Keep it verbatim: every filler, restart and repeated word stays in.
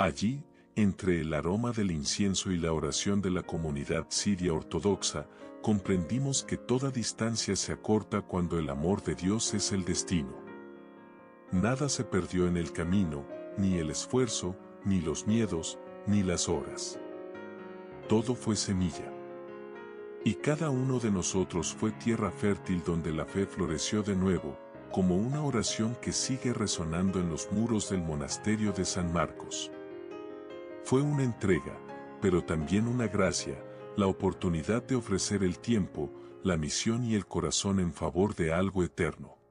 Allí, entre el aroma del incienso y la oración de la comunidad siria ortodoxa, comprendimos que toda distancia se acorta cuando el amor de Dios es el destino. Nada se perdió en el camino, ni el esfuerzo, ni los miedos, ni las horas. Todo fue semilla. Y cada uno de nosotros fue tierra fértil donde la fe floreció de nuevo, como una oración que sigue resonando en los muros del monasterio de San Marcos. Fue una entrega, pero también una gracia, la oportunidad de ofrecer el tiempo, la misión y el corazón en favor de algo eterno.